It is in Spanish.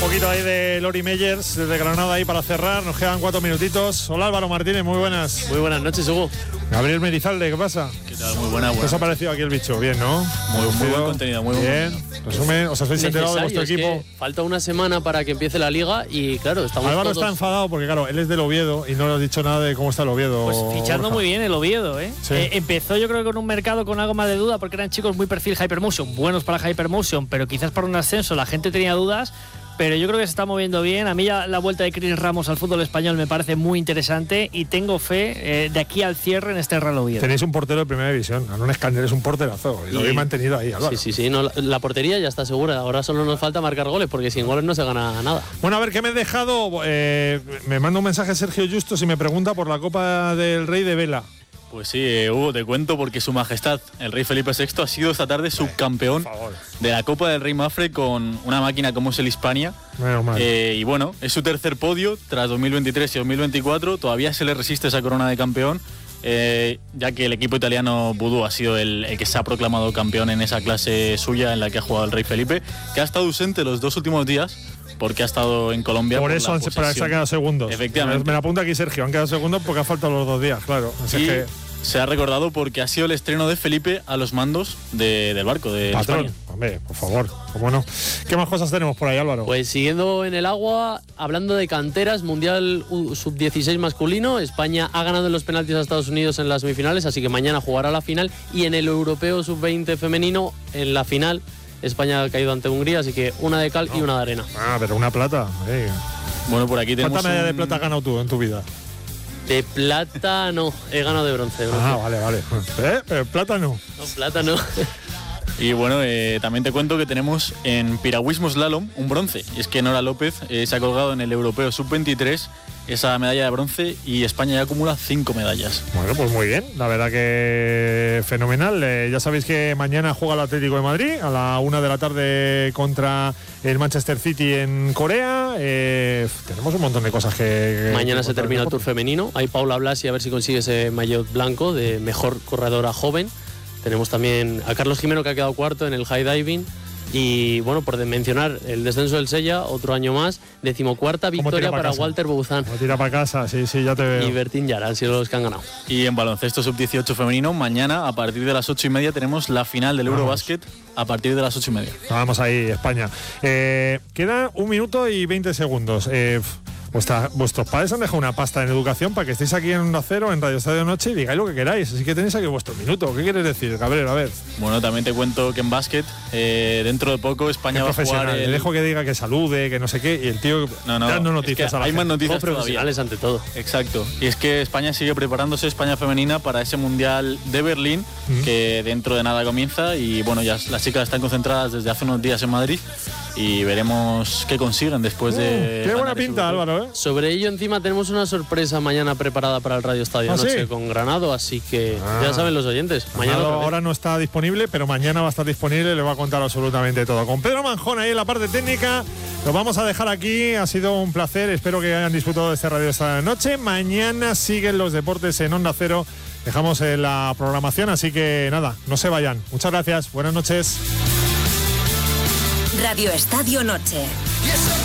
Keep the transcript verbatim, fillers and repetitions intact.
Un poquito ahí de Lori Meyers desde Granada ahí para cerrar. Nos quedan cuatro minutitos. Hola Álvaro Martínez, muy buenas. Muy buenas noches, Hugo. Gabriel Merizalde, ¿qué pasa? ¿Qué tal? Muy buena, buena. ¿Qué os ha parecido aquí el bicho? Bien, ¿no? Muy, muy buen contenido, muy bien. Buen Resumen, ¿os habéis enterado de vuestro es equipo? Falta una semana para que empiece la liga y claro, estamos Álvaro todos... está enfadado porque claro, él es del Oviedo y no le has dicho nada de cómo está el Oviedo. Pues fichando Borja. muy bien el Oviedo, ¿eh? Sí. eh empezó yo creo con un mercado con algo más de duda porque eran chicos muy perfil Hypermotion, buenos para Hypermotion, pero quizás para un ascenso la gente tenía dudas. Pero yo creo que se está moviendo bien. A mí ya la vuelta de Chris Ramos al fútbol español me parece muy interesante y tengo fe eh, de aquí al cierre en este Real Oviedo. Tenéis un portero de primera división, Aaron Escándar es un porterazo y, y lo habéis mantenido ahí, Álvaro. Sí, sí, sí, no, la, la portería ya está segura. Ahora solo nos falta marcar goles porque sin goles no se gana nada. Bueno, a ver, ¿qué me he dejado? Eh, me manda un mensaje Sergio Justos y me pregunta por la Copa del Rey de Vela. Pues sí, eh, Hugo, te cuento porque Su Majestad, el Rey Felipe sexto, ha sido esta tarde subcampeón de la Copa del Rey Mafre con una máquina como es el Hispania. Eh, y bueno, es su tercer podio tras dos mil veintitrés y dos mil veinticuatro. Todavía se le resiste esa corona de campeón, eh, ya que el equipo italiano Vudú ha sido el, el que se ha proclamado campeón en esa clase suya en la que ha jugado el Rey Felipe, que ha estado ausente los dos últimos días porque ha estado en Colombia. Por, por eso han, para se ha quedado segundos. Efectivamente. Me la apunta aquí Sergio, han quedado segundos porque ha faltado los dos días, claro. Así y que... se ha recordado porque ha sido el estreno de Felipe a los mandos de, del barco de Patrón, España. Hombre, por favor, cómo no. ¿Qué más cosas tenemos por ahí, Álvaro? Pues siguiendo en el agua, hablando de canteras, Mundial sub dieciséis masculino, España ha ganado en los penaltis a Estados Unidos en las semifinales, así que mañana jugará la final, y en el Europeo sub veinte femenino, en la final, España ha caído ante Hungría, así que una de cal y una de arena. Ah, pero una plata. Eh. Bueno, por aquí tenemos ¿Cuánta medalla un... de plata has ganado tú en tu vida? De plata no, he ganado de bronce. bronce. Ah, vale, vale. ¿Eh? Pero plata no. No, plata no. Y bueno, eh, también te cuento que tenemos en piragüismo slalom un bronce. Y es que Nora López eh, se ha colgado en el Europeo sub veintitrés esa medalla de bronce y España ya acumula cinco medallas. Bueno, pues muy bien. La verdad que fenomenal. Eh, ya sabéis que mañana juega el Atlético de Madrid a la una de la tarde contra el Manchester City en Corea. Eh, tenemos un montón de cosas que... que Mañana que se termina el Tour femenino. Hay Paula Blasi a ver si consigue ese maillot blanco de mejor corredora joven. Tenemos también a Carlos Jimeno, que ha quedado cuarto en el high diving. Y bueno, por mencionar el descenso del Sella, otro año más, decimocuarta victoria para casa? Walter Bouzán. Como tira para casa, sí, sí, ya te veo. Y Bertín Yara han sido los que han ganado. Y en baloncesto sub dieciocho femenino, mañana a partir de las ocho y media tenemos la final del Vamos. Eurobasket a partir de las ocho y media. Vamos ahí, España. Eh, queda un minuto y veinte segundos. Eh, Vuestra, vuestros padres han dejado una pasta en educación para que estéis aquí en Onda Cero, en Radio Estadio Noche y digáis lo que queráis. Así que tenéis aquí vuestro minuto. ¿Qué quieres decir, Gabriel? A ver. Bueno, también te cuento que en básquet, eh, dentro de poco, España Qué va a profesional. jugar... Le el... dejo que diga que salude, que no sé qué, y el tío No, no, dando es noticias que a la hay gente. más noticias Somos profesionales ante todo. Exacto. Y es que España sigue preparándose, España femenina, para ese Mundial de Berlín, Mm. que dentro de nada comienza. Y bueno, ya las chicas están concentradas desde hace unos días en Madrid y veremos qué consiguen después de... Mm, qué buena ganar ese pinta, europeo. Álvaro, ¿eh? Sobre ello, encima tenemos una sorpresa mañana preparada para el Radio Estadio ¿Ah, Noche sí? con Granado, así que Ah. ya saben los oyentes. Mañana Granado otra vez. ahora no está disponible, pero mañana va a estar disponible y le va a contar absolutamente todo. Con Pedro Manjón ahí en la parte técnica, lo vamos a dejar aquí. Ha sido un placer, espero que hayan disfrutado de este radio esta noche. Mañana siguen los deportes en Onda Cero. Dejamos eh, la programación, así que nada, no se vayan. Muchas gracias, buenas noches. Radio Estadio Noche.